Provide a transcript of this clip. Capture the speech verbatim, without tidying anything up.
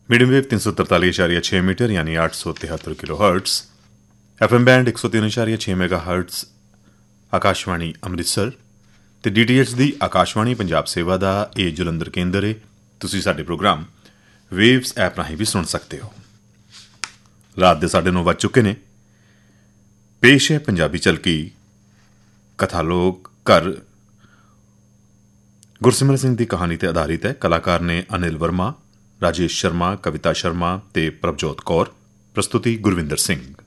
Medium wave तीन सौ तरतालीस इशारिया छः मीटर यानी आठ सौ तिहत्तर kilo hertz, F M band एक सौ तीन इशारिया छः मेगा हर्ट्स आकाशवाणी अमृतसर ਤੇ ਡੀ ਟੀ ਐਚ ਦੀ ਆਕਾਸ਼ਵਾਣੀ ਪੰਜਾਬ ਸੇਵਾ ਦਾ ਇਹ ਜਲੰਧਰ ਕੇਂਦਰ ਹੈ। ਤੁਸੀਂ ਸਾਡੇ ਪ੍ਰੋਗਰਾਮ ਵੇਵਸ ਐਪ ਰਾਹੀਂ ਵੀ ਸੁਣ ਸਕਦੇ ਹੋ। ਰਾਤ ਦੇ ਸਾਢੇ ਨੌ ਵੱਜ ਚੁੱਕੇ ਨੇ। ਪੇਸ਼ ਹੈ ਪੰਜਾਬੀ ਝਲਕੀ ਕਥਾ ਲੋਕ ਘਰ ਗੁਰਸਿਮਰਨ ਸਿੰਘ ਦੀ ਕਹਾਣੀ ਤੇ ਆਧਾਰਿਤ ਹੈ। ਕਲਾਕਾਰ ਨੇ ਅਨਿਲ ਵਰਮਾ, ਰਾਜੇਸ਼ ਸ਼ਰਮਾ, ਕਵਿਤਾ ਸ਼ਰਮਾ ਤੇ ਪ੍ਰਭਜੋਤ ਕੌਰ। ਪ੍ਰਸਤੁਤੀ ਗੁਰਵਿੰਦਰ ਸਿੰਘ।